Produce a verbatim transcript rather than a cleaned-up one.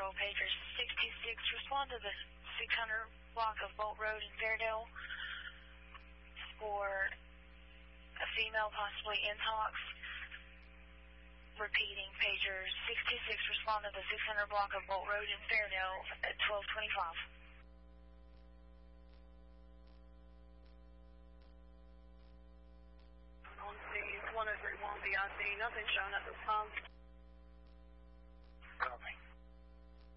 Patrol, pager sixty-six, respond to the six hundred block of Bolt Road in Fairdale for a female possibly intox. Repeating, pager sixty-six, respond to the six hundred block of Bolt Road in Fairdale at twelve twenty-five. On scene, one oh three one B I C, nothing shown at this time.